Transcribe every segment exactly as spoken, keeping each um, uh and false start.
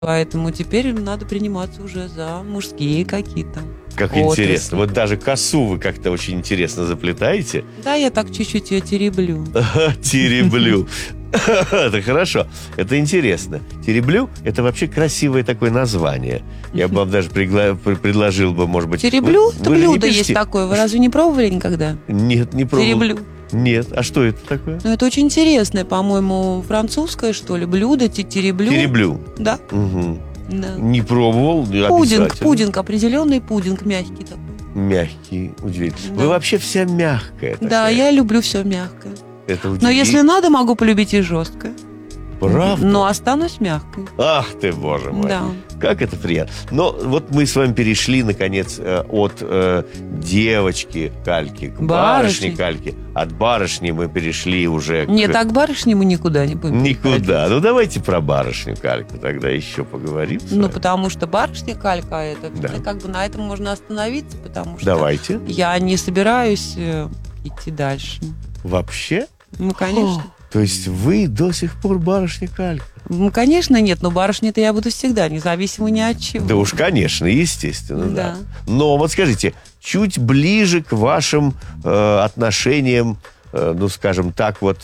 Поэтому теперь надо приниматься уже за мужские какие-то Как отрасли. интересно. Вот даже косу вы как-то очень интересно заплетаете. Да, я так чуть-чуть ее тереблю. Тереблю. Это хорошо. Это интересно. Тереблю – это вообще красивое такое название. Я бы вам даже пригла- пр- предложил бы, может быть... Тереблю? Вы- Это вы же не блюдо есть пишете- такое. Вы разве не пробовали никогда? Нет, не пробовал. Тереблю. Нет. А что это такое? Ну, это очень интересное, по-моему, французское, что ли, блюдо. те- Тереблю. Тереблю. Да. Мгм. Да. Не пробовал. Пудинг, Обязательно. пудинг, определенный пудинг, мягкий такой. Мягкий, удивительно. Да. Вы вообще вся мягкая такая. Да, я люблю все мягкое. Это Но удивительно. если надо, могу полюбить и жесткое. Правда? Но останусь мягкой. Ах ты, боже мой. Да. Как это приятно. Но вот мы с вами перешли, наконец, э, от э, девочки Кальки к барышне Барышни. Кальки. От барышни мы перешли уже к... Нет, так к барышне мы никуда не будем. Никуда. Ну, давайте про барышню Кальку тогда еще поговорим. с Ну, вами. потому что барышня калька, это Да. ну, как бы на этом можно остановиться, потому что Давайте. я не собираюсь э, идти дальше. Вообще? Ну, конечно. То есть вы до сих пор барышня Калька? Ну, конечно, нет, но барышней-то я буду всегда, независимо ни от чего. Да уж, конечно, естественно, да. Да. Но вот скажите, чуть ближе к вашим э, отношениям, э, ну, скажем так, вот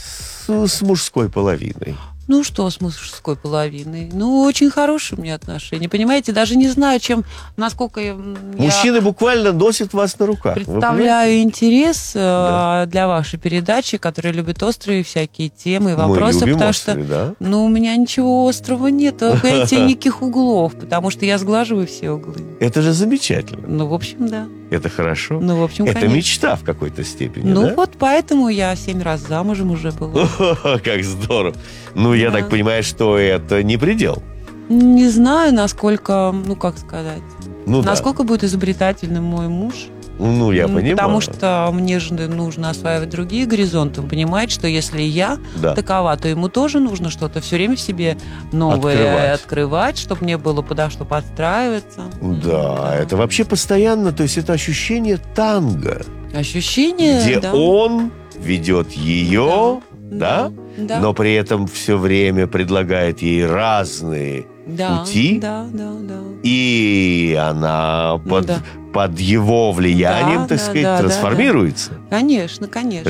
с, с мужской половиной. Ну, что с мужской половиной? Ну, очень хорошие у меня отношения. Понимаете, даже не знаю, чем, насколько я, Мужчины буквально носят вас на руках. Вы представляю интерес э, Да. для вашей передачи, которая любит острые всякие темы и понимаете? вопросы, Мы любим потому острые, что да? ну, у меня ничего острого нет, понимаете, никаких углов, потому что я сглаживаю все углы. Это же замечательно. Ну, в общем, да. Это хорошо. Ну, в общем, Это конечно. мечта в какой-то степени, Ну, да? вот поэтому я семь раз замужем уже была. Как здорово. Ну, я Да. так понимаю, что это не предел. Не знаю, насколько, ну, как сказать, Ну, да. насколько будет изобретательным мой муж. Ну, я М, понимаю. Потому что мне же нужно осваивать другие горизонты. Он понимает, что если я Да. такова, то ему тоже нужно что-то все время в себе новое Открывать. открывать, чтобы мне было подо что подстраиваться. Да, это вообще постоянно, то есть это ощущение танго, Ощущение, где да. он ведет ее, да, Да. но при этом все время предлагает ей разные да, пути, Да, да, да. и она под, Да. под его влиянием, Да, так да, сказать, да, да, трансформируется. Конечно, конечно.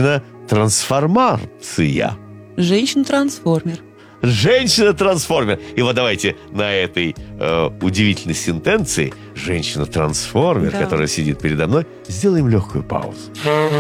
Женщина-трансформация. Женщина-трансформер. Женщина-трансформер. И вот давайте на этой э, удивительной сентенции женщина-трансформер, Да. которая сидит передо мной, сделаем легкую паузу.